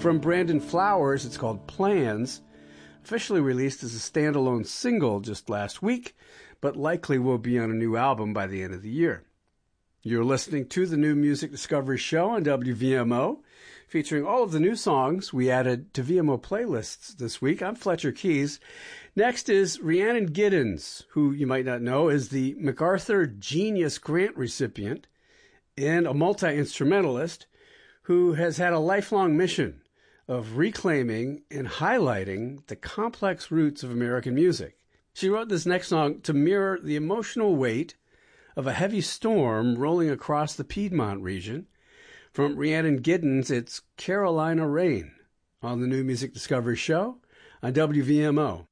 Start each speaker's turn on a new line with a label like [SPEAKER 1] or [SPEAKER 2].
[SPEAKER 1] From Brandon Flowers, it's called Plans, officially released as a standalone single just last week, but likely will be on a new album by the end of the year. You're listening to the New Music Discovery Show on WVMO, featuring all of the new songs we added to VMO playlists this week. I'm Fletcher Keys. Next is Rhiannon Giddens, who you might not know is the MacArthur Genius Grant recipient and a multi-instrumentalist who has had a lifelong mission of reclaiming and highlighting the complex roots of American music. She wrote this next song to mirror the emotional weight of a heavy storm rolling across the Piedmont region. From Rhiannon Giddens, it's Carolina Rain on the New Music Discovery Show on WVMO.